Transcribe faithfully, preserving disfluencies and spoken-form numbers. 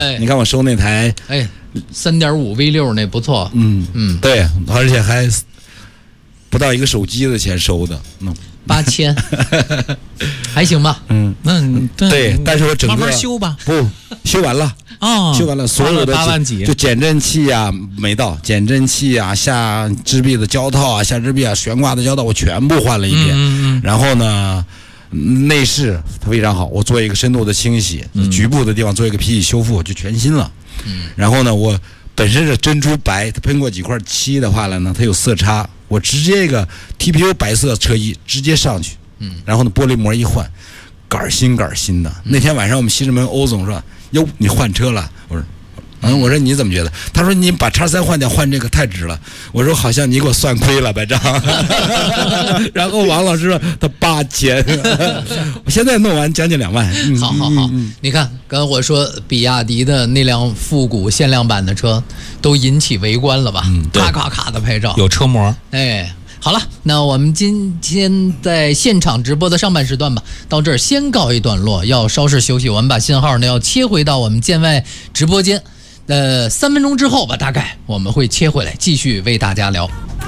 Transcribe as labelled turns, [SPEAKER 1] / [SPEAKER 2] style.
[SPEAKER 1] 哎，
[SPEAKER 2] 你看我收那台，
[SPEAKER 1] 哎，三点五 V 六那不错。
[SPEAKER 2] 嗯
[SPEAKER 1] 嗯，
[SPEAKER 2] 对，而且还不到一个手机的钱收的，嗯，
[SPEAKER 1] 八千，还行吧？
[SPEAKER 2] 嗯，
[SPEAKER 3] 那
[SPEAKER 2] 对，但是我整个
[SPEAKER 3] 慢慢修吧，
[SPEAKER 2] 不修完了。
[SPEAKER 3] 哦，
[SPEAKER 2] 修完了，所有的
[SPEAKER 3] 八万几，
[SPEAKER 2] 就减震器啊没到，减震器啊、下支臂的胶套啊、下支臂啊、悬挂的胶套我全部换了一遍。
[SPEAKER 3] 嗯嗯、
[SPEAKER 2] 然后呢，内饰它非常好，我做一个深度的清洗，嗯、局部的地方做一个皮洗修复，就全新了。
[SPEAKER 1] 嗯、
[SPEAKER 2] 然后呢，我本身是珍珠白，它喷过几块漆的话了呢，它有色差，我直接一个 T P U 白色车衣直接上去，
[SPEAKER 1] 嗯，
[SPEAKER 2] 然后呢玻璃膜一换，杆新杆新的。嗯、那天晚上我们西直门欧总说。哟，你换车了？我说，嗯，我说你怎么觉得？他说你把叉三换掉，换这个太值了。我说好像你给我算亏了，白账。然后王老师说他八千，我现在弄完将近两万。嗯、
[SPEAKER 1] 好好好，嗯、你看，刚才我说比亚迪的那辆复古限量版的车都引起围观了吧？
[SPEAKER 2] 嗯，
[SPEAKER 1] 咔咔咔的拍照，
[SPEAKER 3] 有车模，
[SPEAKER 1] 哎。好了，那我们今天在现场直播的上半时段吧，到这儿先告一段落，要稍事休息。我们把信号呢要切回到我们建外直播间，呃，三分钟之后吧，大概我们会切回来继续为大家聊。